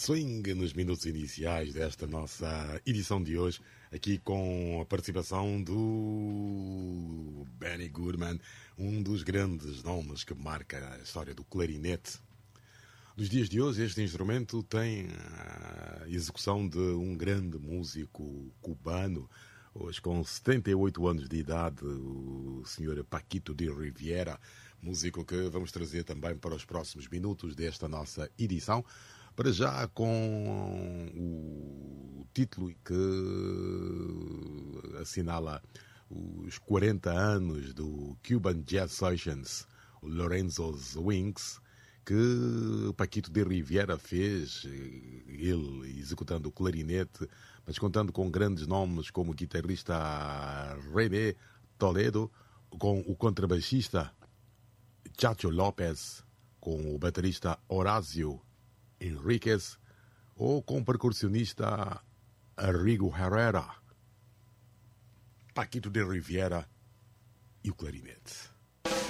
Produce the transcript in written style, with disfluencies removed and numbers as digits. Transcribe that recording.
swing nos minutos iniciais desta nossa edição de hoje, aqui com a participação do Benny Goodman, um dos grandes nomes que marca a história do clarinete. Nos dias de hoje, este instrumento tem a execução de um grande músico cubano, hoje com 78 anos de idade, o Sr. Paquito de Rivera, músico que vamos trazer também para os próximos minutos desta nossa edição. Para já com o título que assinala os 40 anos do Cuban Jazz Sessions, o Lorenzo's Wings, que o Paquito de Rivera fez, ele executando o clarinete, mas contando com grandes nomes como o guitarrista René Toledo, com o contrabaixista Chacho López, com o baterista Horácio Henríquez ou com o percussionista Arrigo Herrera. Paquito de Rivera e o clarinete.